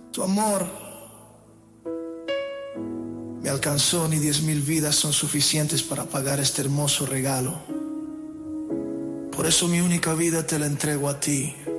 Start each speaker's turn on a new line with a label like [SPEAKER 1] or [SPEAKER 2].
[SPEAKER 1] Tu amor me alcanzó, ni 10,000 vidas son suficientes para pagar este hermoso regalo. Por eso mi única vida te la entrego a ti.